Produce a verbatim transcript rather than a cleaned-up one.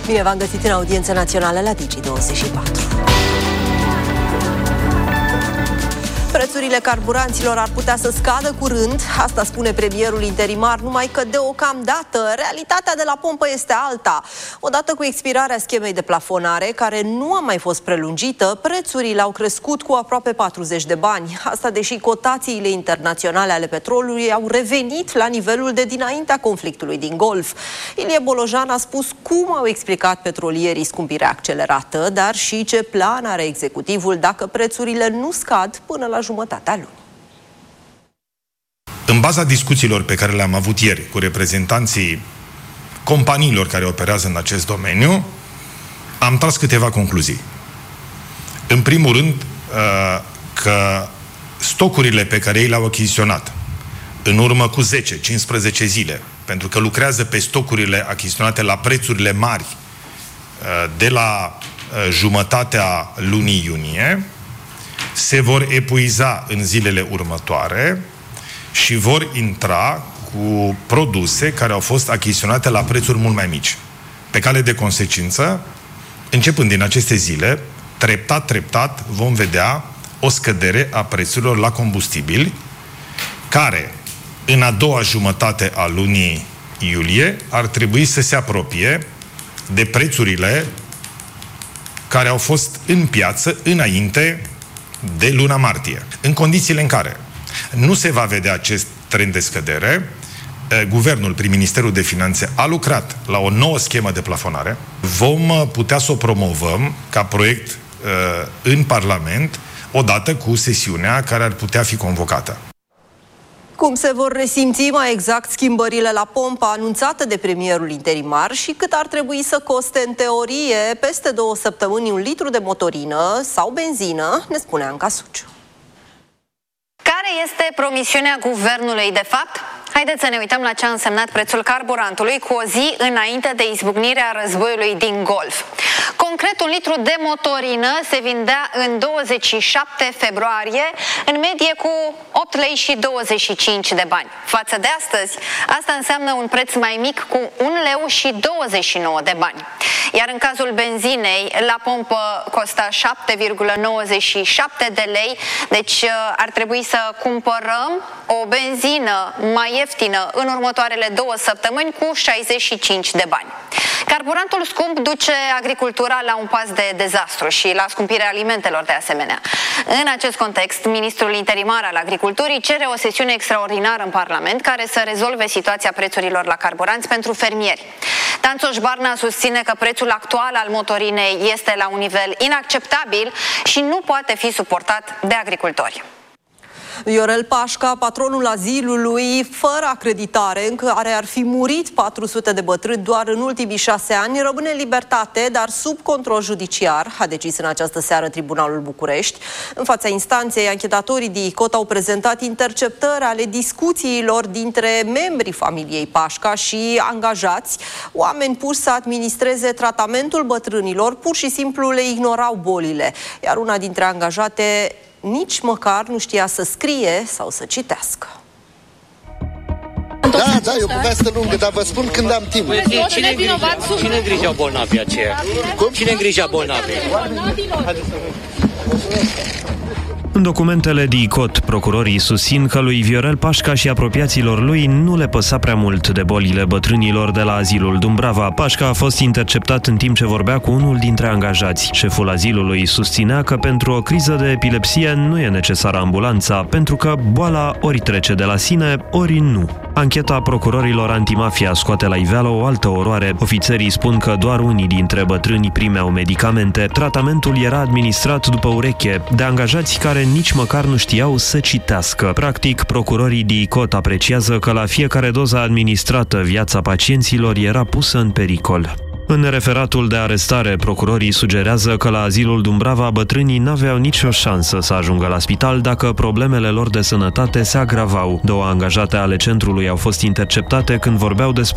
Bine v-am găsit în audiență națională la Digi douăzeci și patru. Prețurile carburanților ar putea să scadă curând, asta spune premierul interimar, numai că deocamdată realitatea de la pompă este alta. Odată cu expirarea schemei de plafonare, care nu a mai fost prelungită, prețurile au crescut cu aproape patruzeci de bani. Asta deși cotațiile internaționale ale petrolului au revenit la nivelul de dinaintea conflictului din Golf. Ilie Bolojan a spus cum au explicat petrolierii scumpirea accelerată, dar și ce plan are executivul dacă prețurile nu scad până la jumătatea lunii. În baza discuțiilor pe care le-am avut ieri cu reprezentanții companiilor care operează în acest domeniu, am tras câteva concluzii. În primul rând, că stocurile pe care ei le-au achiziționat în urmă cu zece cincisprezece zile, pentru că lucrează pe stocurile achiziționate la prețurile mari de la jumătatea lunii iunie, se vor epuiza în zilele următoare și vor intra cu produse care au fost achiziționate la prețuri mult mai mici. Pe cale de consecință, începând din aceste zile, treptat, treptat, vom vedea o scădere a prețurilor la combustibili, care, în a doua jumătate a lunii iulie, ar trebui să se apropie de prețurile care au fost în piață înainte de luna martie. În condițiile în care nu se va vedea acest trend de scădere, Guvernul, prin Ministerul de Finanțe, a lucrat la o nouă schemă de plafonare. Vom putea să o promovăm ca proiect în Parlament odată cu sesiunea care ar putea fi convocată. Cum se vor resimți mai exact schimbările la pompa anunțată de premierul interimar și cât ar trebui să coste în teorie peste două săptămâni un litru de motorină sau benzină, ne spune Anca Suciu. Care este promisiunea guvernului de fapt? Haideți să ne uităm la ce a însemnat prețul carburantului cu o zi înainte de izbucnirea războiului din Golf. Concret, un litru de motorină se vindea în douăzeci și șapte februarie, în medie cu opt lei și douăzeci și cinci de bani. Față de astăzi, asta înseamnă un preț mai mic cu un leu și douăzeci și nouă de bani. Iar în cazul benzinei, la pompă costa șapte virgulă nouăzeci și șapte de lei, deci ar trebui să cumpărăm o benzină mai ieftină în următoarele două săptămâni cu șaizeci și cinci de bani. Carburantul scump duce agricultura la un pas de dezastru și la scumpirea alimentelor de asemenea. În acest context, ministrul interimar al agriculturii cere o sesiune extraordinară în Parlament care să rezolve situația prețurilor la carburanți pentru fermieri. Tanțoș Barna susține că prețul actual al motorinei este la un nivel inacceptabil și nu poate fi suportat de agricultori. Viorel Pașca, patronul azilului fără acreditare, în care ar fi murit patru sute de bătrâni doar în ultimii șase ani, rămâne în libertate, dar sub control judiciar, a decis în această seară Tribunalul București. În fața instanței, anchetatorii D I C O T au prezentat interceptări ale discuțiilor dintre membrii familiei Pașca și angajați, oameni puși să administreze tratamentul bătrânilor, pur și simplu le ignorau bolile, iar una dintre angajate nici măcar nu știa să scrie sau să citească. Da, da, e o poveste lungă, dar vă spun când am timp. Cine îngrijea, cine îngrijea bolnavii aceia? Cum? Cine îngrijea bolnavii? În documentele D I C O T, procurorii susțin că lui Viorel Pașca și apropiaților lui nu le păsa prea mult de bolile bătrânilor de la azilul Dumbrava. Pașca a fost interceptat în timp ce vorbea cu unul dintre angajați. Șeful azilului susținea că pentru o criză de epilepsie nu e necesară ambulanța, pentru că boala ori trece de la sine, ori nu. Ancheta procurorilor antimafia scoate la iveală o altă oroare. Ofițerii spun că doar unii dintre bătrâni primeau medicamente. Tratamentul era administrat după ureche, de angajați care nici măcar nu știau să citească. Practic, procurorii D I C O T apreciază că la fiecare doză administrată viața pacienților era pusă în pericol. În referatul de arestare, procurorii sugerează că la azilul Dumbrava bătrânii n-aveau nicio șansă să ajungă la spital dacă problemele lor de sănătate se agravau. Două angajate ale centrului au fost interceptate când vorbeau despre